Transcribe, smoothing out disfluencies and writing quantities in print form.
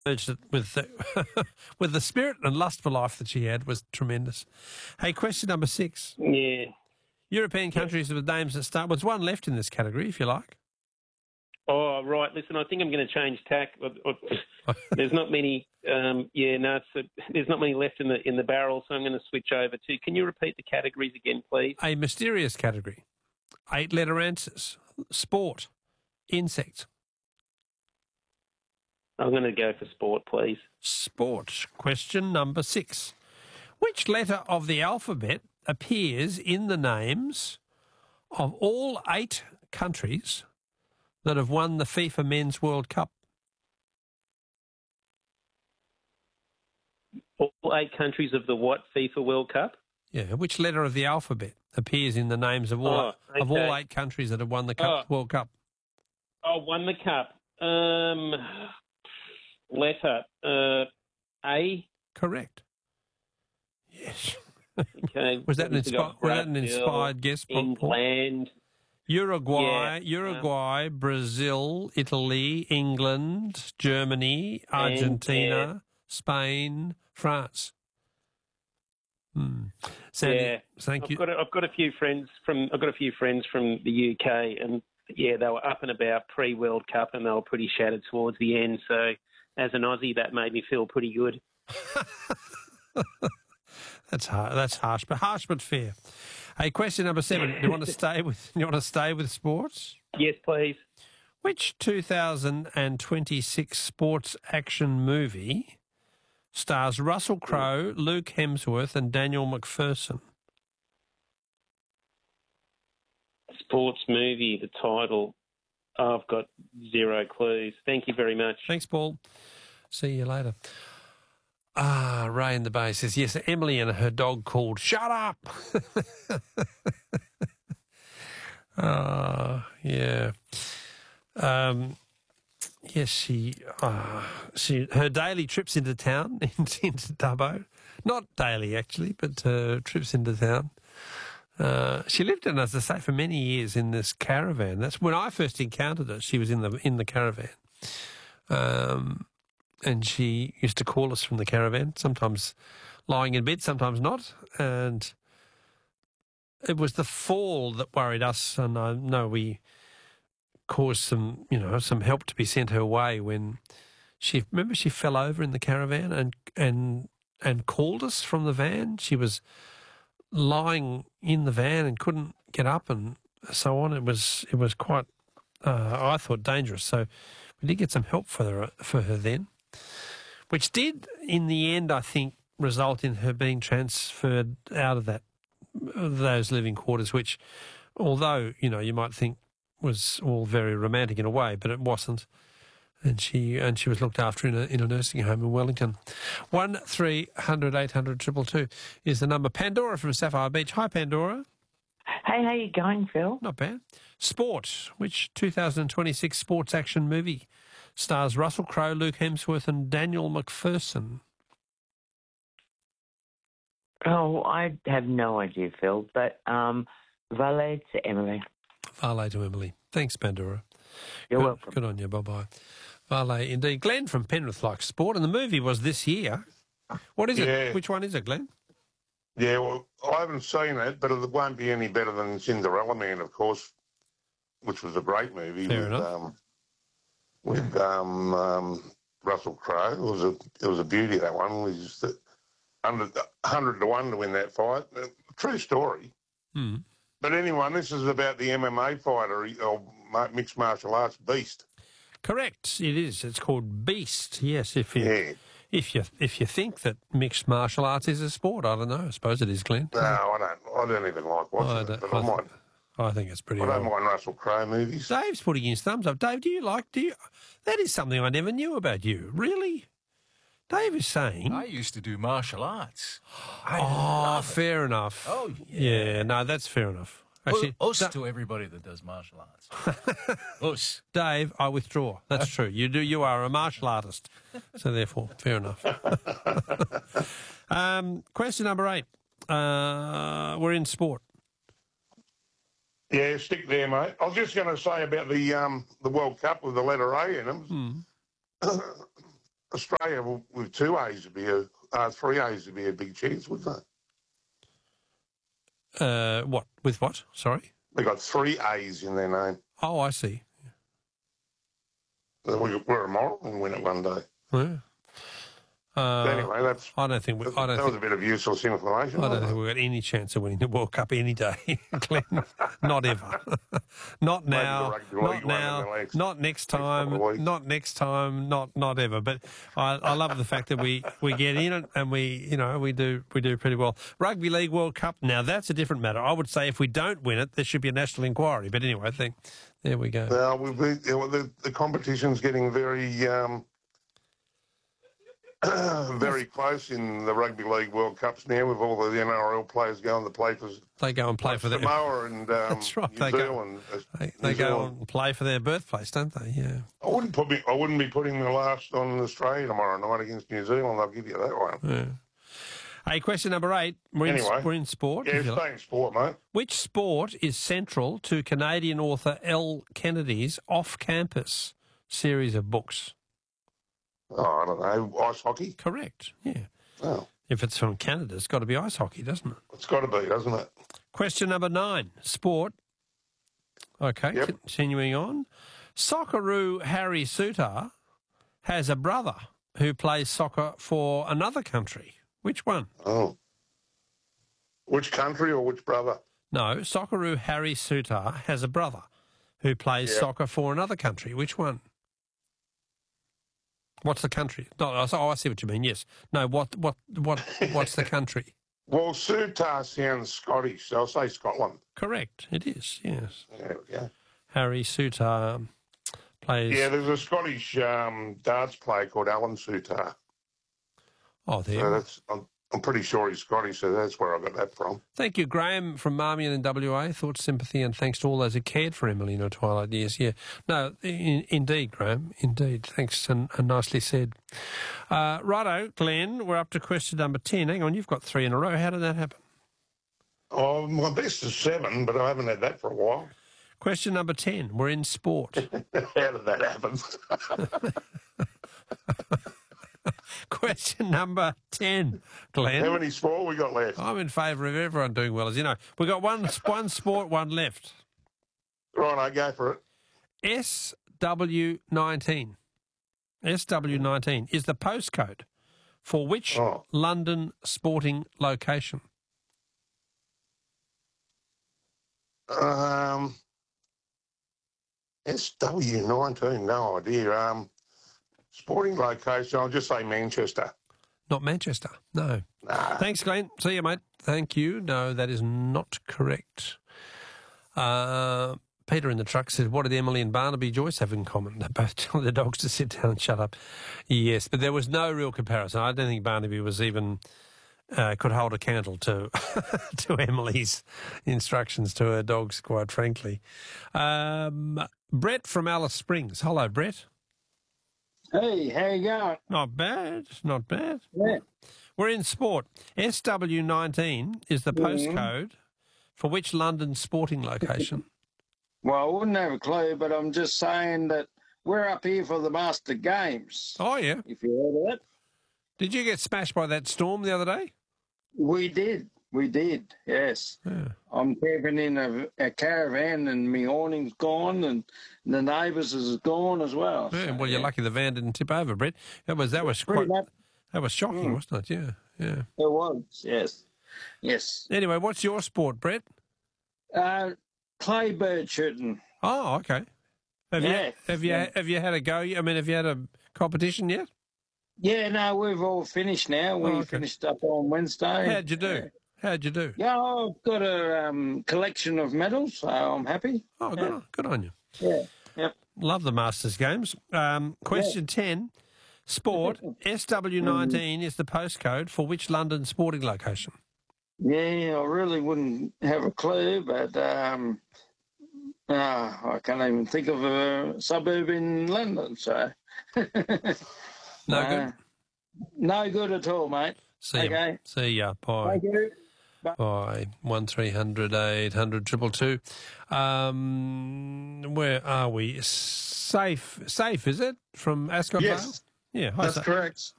With the, with the spirit and lust for life that she had was tremendous. Hey, question number 6. Yeah. European countries with names that start. There's one left in this category, if you like. Oh, right. Listen, I think I'm going to change tack. There's not many. There's not many left in the barrel, so I'm going to switch over to. Can you repeat the categories again, please? A mysterious category. 8-letter answers. Sport. Insect. I'm going to go for sport, please. Sport. Question number 6. Which letter of the alphabet appears in the names of all 8 countries that have won the FIFA Men's World Cup? All 8 countries of the what FIFA World Cup? Yeah, which letter of the alphabet appears in the names of all 8 countries that have won the World Cup? Oh, won the cup. Letter A. Correct. Yes. Okay. Was that an inspired guess, Paul? England. Uruguay, Brazil, Italy, England, Germany, Argentina, Spain, France. Sandy, thank you. I've got a few friends from the UK, and they were up and about pre-World Cup, and they were pretty shattered towards the end. So, as an Aussie, that made me feel pretty good. That's harsh, but fair. Hey, question number 7. Do you want to stay with sports? Yes, please. Which 2026 sports action movie stars Russell Crowe, Luke Hemsworth, and Daniel McPherson? Sports movie, the title. I've got zero clues. Thank you very much. Thanks, Paul. See you later. Ray in the Bay says, yes, Emily and her dog called Shut Up. Yeah. Yes, her daily trips into town, into Dubbo. Not daily, actually, but trips into town. She lived in, as I say, for many years in this caravan. That's when I first encountered her. She was in the caravan. And she used to call us from the caravan, sometimes lying in bed, sometimes not. And it was the fall that worried us. And I know we caused some help to be sent her way when she fell over in the caravan and called us from the van. She was lying in the van and couldn't get up and so on. It was quite, I thought, dangerous. So we did get some help for her then, which did, in the end, I think, result in her being transferred out of those living quarters, which, although, you might think was all very romantic in a way, but it wasn't. And she was looked after in a nursing home in Wellington. 1300 800 222 is the number. Pandora from Sapphire Beach. Hi, Pandora. Hey, how you going, Phil? Not bad. Sport. Which 2026 sports action movie stars Russell Crowe, Luke Hemsworth, and Daniel McPherson? Oh, I have no idea, Phil, but valet to Emily. Valet to Emily. Thanks, Pandora. You're welcome. Good on you. Bye-bye. Valet, indeed. Glenn from Penrith likes sport, and the movie was this year. What is it? Which one is it, Glenn? Yeah, well, I haven't seen it, but it won't be any better than Cinderella Man, of course, which was a great movie. Fair enough. With Russell Crowe. It was a beauty, that one. It was under 100 to 1 to win that fight. True story. Mm. But anyway, this is about the MMA fighter, or mixed martial arts beast. Correct. It is. It's called Beast. Yes. If you think that mixed martial arts is a sport, I don't know. I suppose it is, Glenn. No, I don't even like watching it. But I think it's pretty. I don't mind Russell Crowe movies. Dave's putting his thumbs up. Dave, that is something I never knew about you. Really? Dave is saying... I used to do martial arts. Fair enough. Oh, yeah. No, that's fair enough. Actually, to everybody that does martial arts. Us. Dave, I withdraw. That's true. You are a martial artist. So therefore, fair enough. Question number 8. We're in sport. Yeah, stick there, mate. I was just going to say about the World Cup with the letter A in them. Australia with 2 A's would be 3 A's would be a big chance, wouldn't it? What? With what? Sorry? They got 3 A's in their name. Oh, I see. We're a moral and win it one day. Yeah. But anyway, that was a bit of useless information. I don't think we've got any chance of winning the World Cup any day, Glenn. Not ever. Not now. Not now. Not next time. Not next time. Not ever. But I love the fact that we get in it and we do pretty well. Rugby League World Cup. Now that's a different matter. I would say if we don't win it, there should be a national inquiry. But anyway, I think there we go. Now the competition's getting very. Very close in the Rugby League World Cups now, with all the NRL players going to play for. They go and play for Samoa and that's right. New Zealand. They go and play for their birthplace, don't they? Yeah. I wouldn't be putting the last on Australia tomorrow night against New Zealand. I'll give you that one. Yeah. Hey, question number 8. We're in sport. Yeah, staying sport, mate. Which sport is central to Canadian author Elle Kennedy's off-campus series of books? Oh, I don't know. Ice hockey? Correct, yeah. Oh. If it's from Canada, it's got to be ice hockey, doesn't it? It's got to be, doesn't it? Question number 9, sport. Okay, yep. Continuing on. Socceroo Harry Souttar has a brother who plays soccer for another country. Which one? Oh. Which country or which brother? No, Socceroo Harry Souttar has a brother who plays soccer for another country. Which one? What's the country? No, I see what you mean. Yes. No. What's the country? Well, Souttar sounds Scottish, so I'll say Scotland. Correct. It is. Yes. There we go. Harry Souttar plays. Yeah, there's a Scottish darts player called Alan Souttar. Oh, there. So that's. I'm pretty sure he's Scottish, so that's where I got that from. Thank you, Graham from Marmion in WA. Thoughts, sympathy, and thanks to all those who cared for Emily in her twilight years. Yeah, no, indeed, Graham, indeed. Thanks, and nicely said. Righto, Glenn, we're up to question number 10. Hang on, you've got 3 in a row. How did that happen? Oh, my best is 7, but I haven't had that for a while. Question number 10. We're in sport. How did that happen? Question number 10, Glenn. How many sport we got left? I'm in favour of everyone doing well, as you know. We've got one sport, one left. Right, I go for it. SW19. SW19 is the postcode for which London sporting location? SW19, no idea. Sporting location, I'll just say Manchester. Not Manchester, no. Nah. Thanks, Glenn. See you, mate. Thank you. No, that is not correct. Peter in the truck said, what did Emily and Barnaby Joyce have in common? They both tell their dogs to sit down and shut up. Yes, but there was no real comparison. I don't think Barnaby was even could hold a candle to to Emily's instructions to her dogs, quite frankly. Brett from Alice Springs. Hello, Brett. Hey, how you going? Not bad, not bad. Yeah. We're in sport. SW19 is the postcode for which London sporting location? Well, I wouldn't have a clue, but I'm just saying that we're up here for the Master Games. Oh, yeah. If you heard of it. Did you get smashed by that storm the other day? We did, yes. Yeah. I'm camping in a caravan and my awning's gone and the neighbours is gone as well. Yeah, so, well, you're lucky the van didn't tip over, Brett. That was shocking, wasn't it? Yeah, yeah. It was, yes. Anyway, what's your sport, Brett? Clay bird shooting. Oh, okay. Have you had a go? I mean, have you had a competition yet? Yeah, no, we've all finished now. We finished up on Wednesday. How'd you do? Yeah, I've got a collection of medals, so I'm happy. Oh, good on you. Yeah, yep. Love the Masters Games. Question 10, sport. SW19 is the postcode for which London sporting location? Yeah, I really wouldn't have a clue, but I can't even think of a suburb in London, so... No good? No good at all, mate. See ya. Bye. Thank you. Bye. 1300 800 222. Where are we? Safe, is it? From Ascot Vale? Yeah, hi, That's correct.